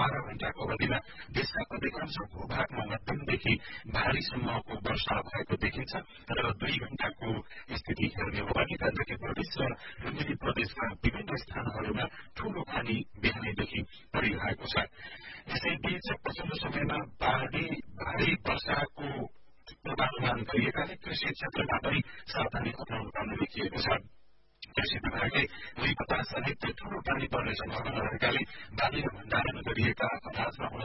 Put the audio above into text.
12 घण्टाको अवधिमा देशका अधिकांश भूभागमा मध्यमदेखि भारीसम्मको वर्षा भएको देखिन्छ र 2 घण्टाको स्थिति हेर्ने हो भने गण्डकी प्रदेश र लुम्बिनी प्रदेशका विभिन्न स्थानहरूमा ठूलो पानी बिहानैदेखि परिरहेको छ। यसैबीच पछिल्लो समयमा भारी वर्षाको पूर्वानुमान गरिएकाले कृषि क्षेत्रमा पनि सावधानी अपनाउनु पर्ने देखिएको छ। कृषि विभागले भुइँ बतास सहित ठूलो पानी पर्ने सम्भावना रहेकाले बाली र भण्डारण गरिएका अनाजमा हुन